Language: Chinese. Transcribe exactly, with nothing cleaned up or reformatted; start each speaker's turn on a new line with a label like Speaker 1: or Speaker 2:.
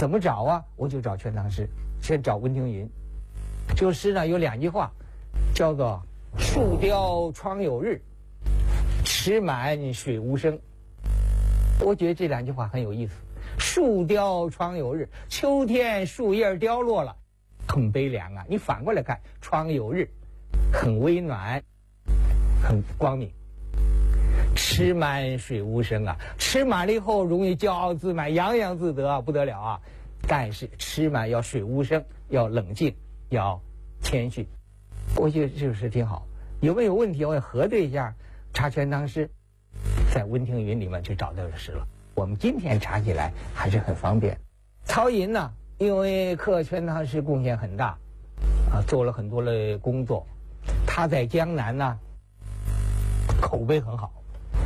Speaker 1: 怎么找啊？我就找《全唐诗》，先找温庭筠。这个诗呢有两句话，叫做“树雕窗有日，池满水无声”。我觉得这两句话很有意思。树雕窗有日，秋天树叶凋落了，很悲凉啊。你反过来看，窗有日，很微暖，很光明。池满水无声啊，池满了以后容易骄傲自满，洋洋自得啊，不得了啊。但是池满要水无声，要冷静，要谦虚。我觉得这首诗挺好。有没有问题？我也核对一下。查《全唐诗》，在温庭筠里面就找到这诗了。我们今天查起来还是很方便。曹寅呢，因为刻《全唐诗》贡献很大，啊，做了很多的工作。他在江南呢，口碑很好。